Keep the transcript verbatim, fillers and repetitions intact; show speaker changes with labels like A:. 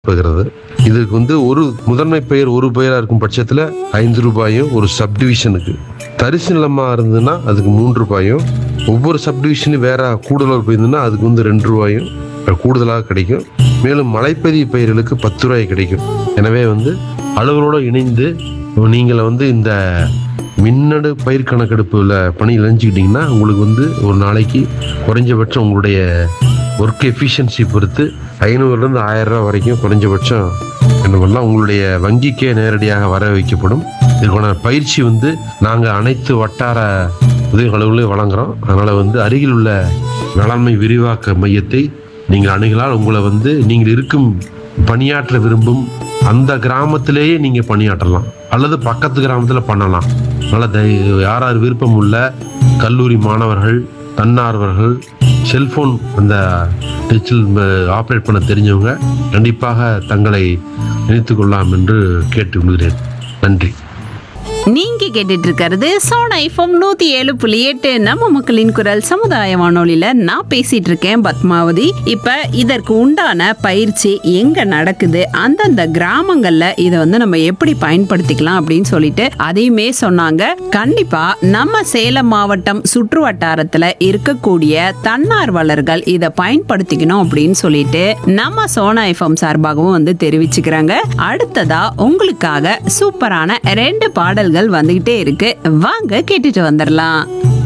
A: வருகிறது. இதுக்கு வந்து ஒரு முதன்மை பெயர் ஒரு பெயரா இருக்கும் பட்சத்துல ஐந்து ரூபாயும், ஒரு சப்டிவிஷனுக்கு தரிசு நிலமா இருந்ததுன்னா அதுக்கு மூன்று ரூபாயும், ஒவ்வொரு சப்டிவிஷனும் வேற கூடுதல் போயிருந்ததுன்னா அதுக்கு வந்து ரெண்டு ரூபாயும் கூடுதலாக கிடைக்கும். மேலும் மலைப்பதிவு பயிர்களுக்கு பத்து ரூபாய் கிடைக்கும். எனவே வந்து அலுவலோடு இணைந்து நீங்கள் வந்து இந்த மின்னணு பயிர் கணக்கெடுப்புல பணியில் இணைஞ்சிக்கிட்டீங்கன்னா உங்களுக்கு வந்து ஒரு நாளைக்கு குறைஞ்சபட்சம் உங்களுடைய ஒர்க் எஃபிஷியன்சி பொறுத்து ஐநூறுலேருந்து ஆயிரம் ரூபாய் வரைக்கும் குறைஞ்சபட்சம் என்ன பண்ணலாம், உங்களுடைய வங்கிக்கே நேரடியாக வர வைக்கப்படும். இதுக்கான பயிற்சி வந்து நாங்கள் அனைத்து வட்டார உதவி அலுவலகங்களையும் வழங்குறோம். அதனால் வந்து அருகில் உள்ள வேளாண்மை விரிவாக்க மையத்தை நீங்கள் அணுகலால் உங்களை வந்து நீங்கள் இருக்கும் பணியாற்ற விரும்பும் அந்த கிராமத்திலேயே நீங்கள் பணியாற்றலாம் அல்லது பக்கத்து கிராமத்தில் பண்ணலாம். அதனால் தை யார் யார் விருப்பம் உள்ள கல்லூரி மாணவர்கள், தன்னார்வர்கள், செல்போன் அந்த டிஜிட்டல் ஆப்ரேட் பண்ண தெரிஞ்சவங்க கண்டிப்பாக தங்களை இணைத்துக் கொள்ளலாம் என்று கேட்டுக்கொள்கிறேன். நன்றி.
B: நீங்க கேட்டுட்டு இருக்கிறது சோனா எஃப்எம் நூத்தி ஏழு புள்ளி எட்டு நம்ம மக்களின் குரல் சமுதாய வானொலியில நான் பேசிட்டு இருக்கேன் பத்மாவதி. இப்ப இதற்கு உண்டான பயிற்சி எங்க நடக்குது, அந்தந்த கிராமங்கள்ல இதை வந்து நம்ம எப்படி பயன்படுத்திக்கலாம் அப்படின்னு சொல்லிட்டு அதையுமே சொன்னாங்க. கண்டிப்பா நம்ம சேலம் மாவட்டம் சுற்று வட்டாரத்துல இருக்கக்கூடிய தன்னார்வலர்கள் இதை பயன்படுத்திக்கணும் அப்படின்னு சொல்லிட்டு நம்ம சோனா எஃப்எம் சார்பாகவும் வந்து தெரிவிச்சுக்கிறாங்க. அடுத்ததா உங்களுக்காக சூப்பரான ரெண்டு பாடல்கள் வந்துகிட்டே இருக்கு, வாங்க கேட்டுட்டு வந்துடலாம்.